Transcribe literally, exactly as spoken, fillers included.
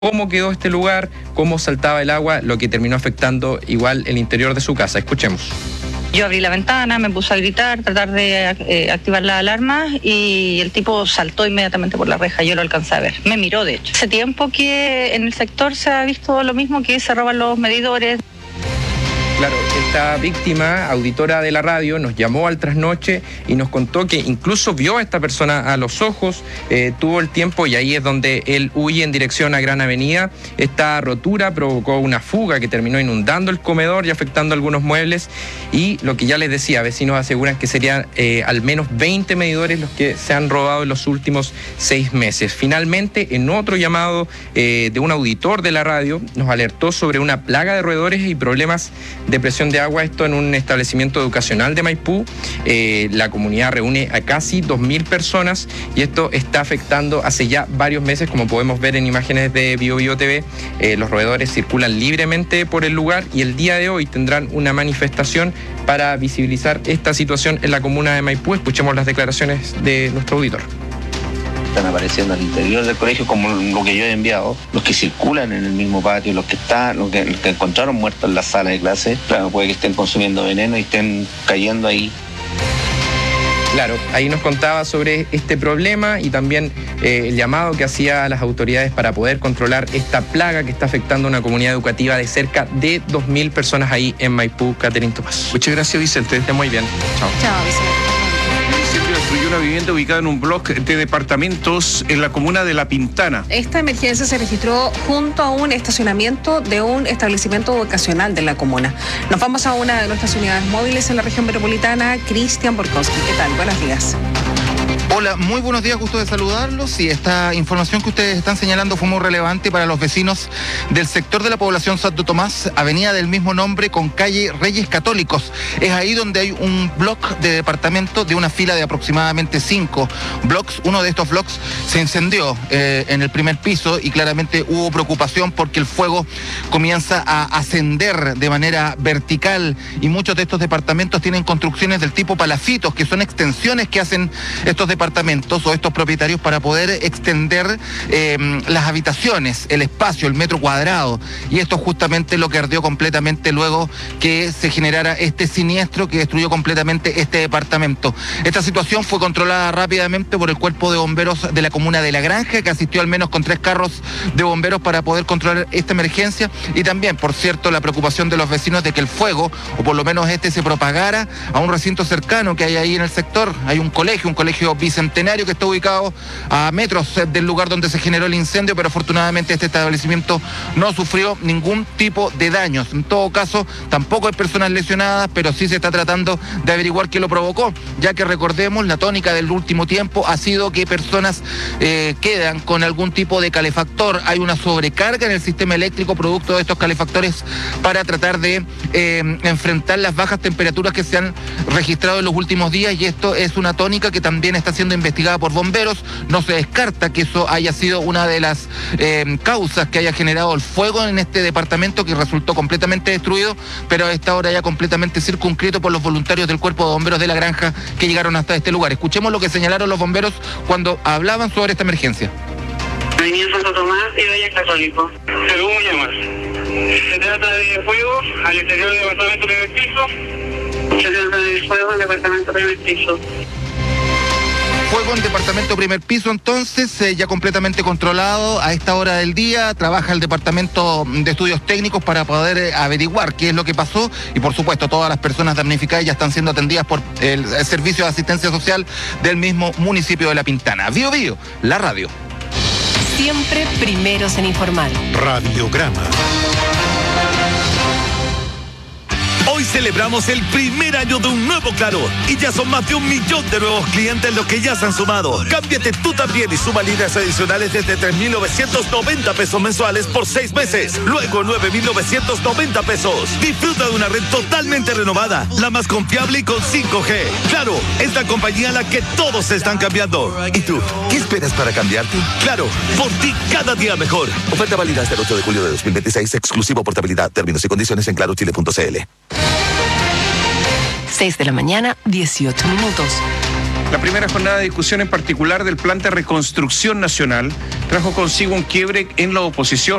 cómo quedó este lugar, cómo saltaba el agua, lo que terminó afectando igual el interior de su casa. Escuchemos. Yo abrí la ventana, me puse a gritar, tratar de eh, activar la alarma y el tipo saltó inmediatamente por la reja, yo lo alcancé a ver, me miró de hecho. Hace tiempo que en el sector se ha visto lo mismo, que se roban los medidores. Claro, esta víctima, auditora de la radio, nos llamó al trasnoche y nos contó que incluso vio a esta persona a los ojos, eh, tuvo el tiempo y ahí es donde él huye en dirección a Gran Avenida. Esta rotura provocó una fuga que terminó inundando el comedor y afectando algunos muebles, y lo que ya les decía, vecinos aseguran que serían eh, al menos veinte medidores los que se han robado en los últimos seis meses. Finalmente, en otro llamado eh, de un auditor de la radio, nos alertó sobre una plaga de roedores y problemas de presión de agua, esto en un establecimiento educacional de Maipú. Eh, la comunidad reúne a casi dos mil personas y esto está afectando hace ya varios meses, como podemos ver en imágenes de Bio Bio T V. Eh, los roedores circulan libremente por el lugar y el día de hoy tendrán una manifestación para visibilizar esta situación en la comuna de Maipú. Escuchemos las declaraciones de nuestro auditor. Están apareciendo al interior del colegio, como lo que yo he enviado, los que circulan en el mismo patio, los que están, los que, los que encontraron muertos en la sala de clase. Claro, puede que estén consumiendo veneno y estén cayendo ahí. Claro, ahí nos contaba sobre este problema y también eh, el llamado que hacía a las autoridades para poder controlar esta plaga que está afectando a una comunidad educativa de cerca de dos mil personas ahí en Maipú. Catherine Tomás. Muchas gracias, Vicente. Esté muy bien. Chao. Chao, Vicente. Destruyó una vivienda ubicada en un bloque de departamentos en la comuna de La Pintana. Esta emergencia se registró junto a un estacionamiento de un establecimiento vocacional de la comuna. Nos vamos a una de nuestras unidades móviles en la región metropolitana. Cristian Borkowski, ¿qué tal? Buenos días. Hola, muy buenos días, gusto de saludarlos. Y esta información que ustedes están señalando fue muy relevante para los vecinos del sector de la población Santo Tomás, avenida del mismo nombre con calle Reyes Católicos. Es ahí donde hay un bloque de departamento de una fila de aproximadamente cinco blocks. Uno de estos blocks se incendió eh, en el primer piso y claramente hubo preocupación porque el fuego comienza a ascender de manera vertical y muchos de estos departamentos tienen construcciones del tipo palafitos, que son extensiones que hacen estos departamentos departamentos o estos propietarios para poder extender eh, las habitaciones, el espacio, el metro cuadrado. Y esto es justamente lo que ardió completamente luego que se generara este siniestro que destruyó completamente este departamento. Esta situación fue controlada rápidamente por el cuerpo de bomberos de la comuna de La Granja, que asistió al menos con tres carros de bomberos para poder controlar esta emergencia. Y también, por cierto, la preocupación de los vecinos de que el fuego, o por lo menos este, se propagara a un recinto cercano que hay ahí en el sector. Hay un colegio, un colegio bicentenario que está ubicado a metros del lugar donde se generó el incendio, pero afortunadamente este establecimiento no sufrió ningún tipo de daños. En todo caso, tampoco hay personas lesionadas, pero sí se está tratando de averiguar qué lo provocó, ya que recordemos, la tónica del último tiempo ha sido que personas eh, quedan con algún tipo de calefactor. Hay una sobrecarga en el sistema eléctrico producto de estos calefactores para tratar de eh, enfrentar las bajas temperaturas que se han registrado en los últimos días, y esto es una tónica que también está siendo investigada por bomberos. No se descarta que eso haya sido una de las eh, causas que haya generado el fuego en este departamento, que resultó completamente destruido, pero a esta hora ya completamente circunscrito por los voluntarios del Cuerpo de Bomberos de La Granja que llegaron hasta este lugar. Escuchemos lo que señalaron los bomberos cuando hablaban sobre esta emergencia. Avenida Santo Tomás y Reyes Católicos. Según me llamas, se trata de fuego al interior del departamento primer piso. Se trata de fuego al departamento primer piso. Fuego en departamento primer piso, entonces, eh, ya completamente controlado. A esta hora del día trabaja el departamento de estudios técnicos para poder eh, averiguar qué es lo que pasó, y por supuesto todas las personas damnificadas ya están siendo atendidas por el, el Servicio de Asistencia Social del mismo municipio de La Pintana. Bio Bio, la radio. Siempre primeros en informar. Radiograma. Hoy celebramos el primer año de un nuevo Claro y ya son más de un millón de nuevos clientes los que ya se han sumado. Cámbiate tú también y suma líneas adicionales desde tres mil novecientos noventa pesos mensuales por seis meses. Luego nueve mil novecientos noventa pesos. Disfruta de una red totalmente renovada, la más confiable y con cinco G. Claro, es la compañía a la que todos se están cambiando. ¿Y tú? ¿Qué esperas para cambiarte? Claro, por ti cada día mejor. Oferta válida hasta el ocho de julio de dos mil veintiséis, exclusivo portabilidad. Términos y condiciones en claro chile punto c l. seis de la mañana, dieciocho minutos. La primera jornada de discusión en particular del plan de reconstrucción nacional trajo consigo un quiebre en la oposición.